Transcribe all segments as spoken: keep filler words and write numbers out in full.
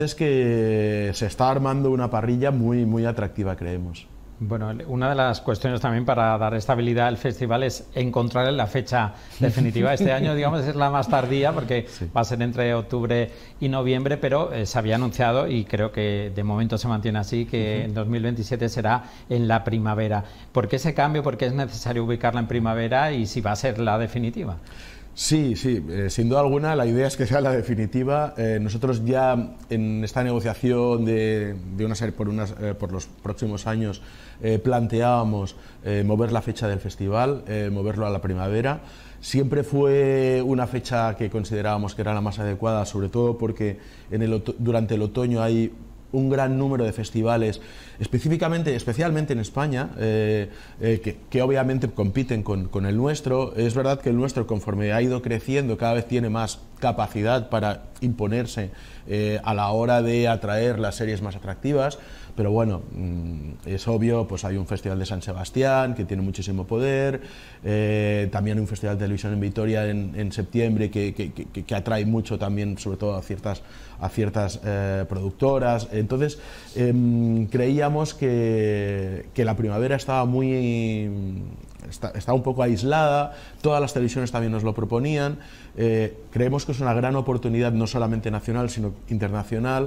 Es que se está armando una parrilla muy, muy atractiva, creemos. Bueno, una de las cuestiones también para dar estabilidad al festival es encontrar la fecha definitiva. Este año, digamos, es la más tardía porque sí. va a ser entre octubre y noviembre, pero eh, se había anunciado y creo que de momento se mantiene así, que uh-huh. en dos mil veintisiete será en la primavera. ¿Por qué ese cambio? ¿Por qué es necesario ubicarla en primavera y si va a ser la definitiva? Sí, sí, eh, sin duda alguna la idea es que sea la definitiva. Eh, nosotros ya en esta negociación de, de una serie por, unas, eh, por los próximos años eh, planteábamos eh, mover la fecha del festival, eh, moverlo a la primavera. Siempre fue una fecha que considerábamos que era la más adecuada, sobre todo porque en el, durante el otoño hay un gran número de festivales, específicamente, especialmente en España, eh, eh, que, que obviamente compiten con, con el nuestro. Es verdad que el nuestro, conforme ha ido creciendo, cada vez tiene más capacidad para imponerse eh, a la hora de atraer las series más atractivas, pero bueno, es obvio, pues hay un festival de San Sebastián que tiene muchísimo poder, eh, también hay un festival de televisión en Vitoria en, en septiembre que, que, que, que atrae mucho también, sobre todo a ciertas, a ciertas eh, productoras. Entonces eh, creíamos que, que la primavera estaba muy está, está un poco aislada, todas las televisiones también nos lo proponían. Eh, creemos que es una gran oportunidad no solamente nacional sino internacional.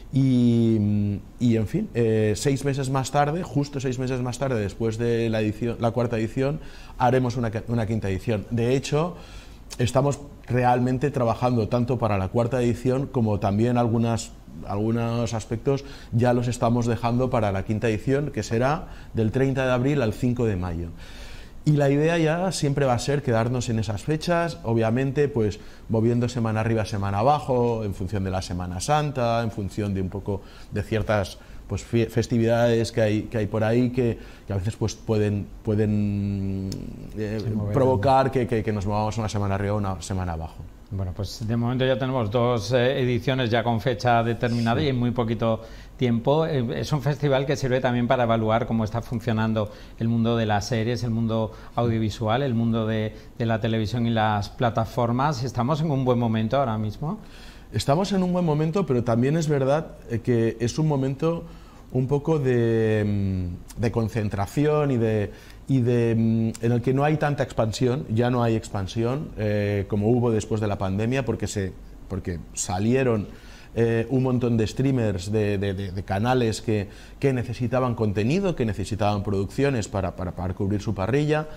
Y, y en fin, eh, seis meses más tarde, justo seis meses más tarde, después de la, edición, la cuarta edición, haremos una, una quinta edición. De hecho, estamos realmente trabajando tanto para la cuarta edición como también algunas, algunos aspectos ya los estamos dejando para la quinta edición, que será del treinta de abril al cinco de mayo. Y la idea ya siempre va a ser quedarnos en esas fechas, obviamente pues moviendo semana arriba, semana abajo, en función de la Semana Santa, en función de un poco de ciertas pues festividades que hay, que hay por ahí que, que a veces pues pueden, pueden eh, provocar que, que, que nos movamos una semana arriba o una semana abajo. Bueno, pues de momento ya tenemos dos eh, ediciones ya con fecha determinada sí. y en muy poquito tiempo. Eh, es un festival que sirve también para evaluar cómo está funcionando el mundo de las series, el mundo audiovisual, el mundo de, de la televisión y las plataformas. ¿Estamos en un buen momento ahora mismo? Estamos en un buen momento, pero también es verdad que es un momento un poco de, de concentración y de, y de en el que no hay tanta expansión, ya no hay expansión eh, como hubo después de la pandemia, porque, se, porque salieron eh, un montón de streamers, de, de, de, de canales que, que necesitaban contenido, que necesitaban producciones para, para, para cubrir su parrilla.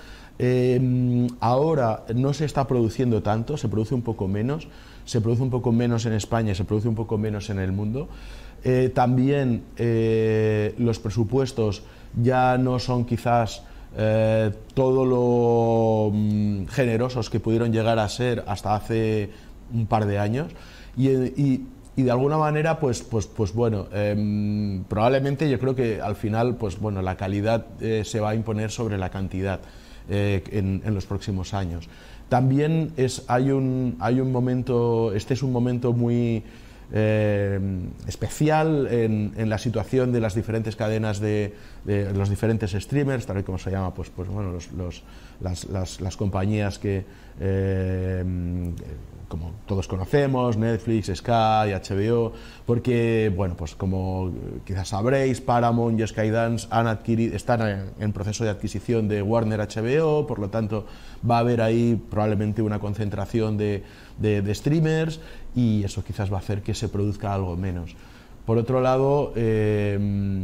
Eh, ahora no se está produciendo tanto, se produce un poco menos, se produce un poco menos en España, se produce un poco menos en el mundo. Eh, también eh, los presupuestos ya no son quizás eh, todo lo mm, generosos que pudieron llegar a ser hasta hace un par de años y, y, y de alguna manera pues, pues, pues bueno, eh, probablemente yo creo que al final pues bueno, la calidad eh, se va a imponer sobre la cantidad eh, en, en los próximos años. También es, hay, un, hay un momento, este es un momento muy eh, especial en, en la situación de las diferentes cadenas de, de los diferentes streamers, tal y como se llama, pues, pues bueno, los, los, las, las, las compañías que eh, como todos conocemos, Netflix, Sky, H B O, porque, bueno, pues como quizás sabréis, Paramount y Skydance han adquirido, están en proceso de adquisición de Warner H B O, por lo tanto va a haber ahí probablemente una concentración de, de, de streamers y eso quizás va a hacer que se produzca algo menos. Por otro lado, eh,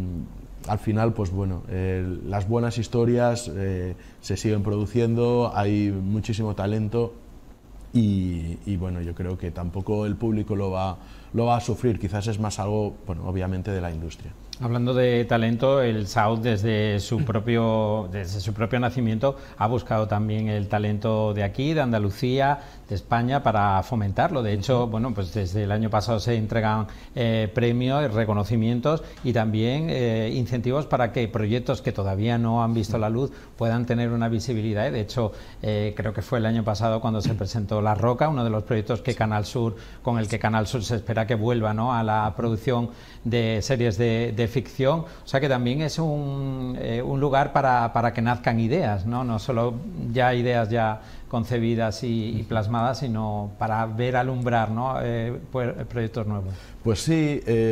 al final, pues bueno, eh, las buenas historias eh, se siguen produciendo, hay muchísimo talento. Y, y bueno, yo creo que tampoco el público lo va, lo va a sufrir, quizás es más algo, bueno, obviamente de la industria. Hablando de talento, el South desde su propio desde su propio nacimiento ha buscado también el talento de aquí, de Andalucía, de España, para fomentarlo. De hecho, bueno, pues desde el año pasado se entregan eh, premios, reconocimientos y también eh, incentivos para que proyectos que todavía no han visto la luz puedan tener una visibilidad. De hecho, eh, creo que fue el año pasado cuando se presentó La Roca, uno de los proyectos que Canal Sur, con el que Canal Sur se espera que vuelva, ¿no?, a la producción de series de, de ficción, o sea que también es un, eh, un lugar para, para que nazcan ideas, ¿no? No solo ya ideas ya concebidas y, y plasmadas, sino para ver alumbrar, ¿no?, eh, proyectos nuevos. Pues sí. Eh...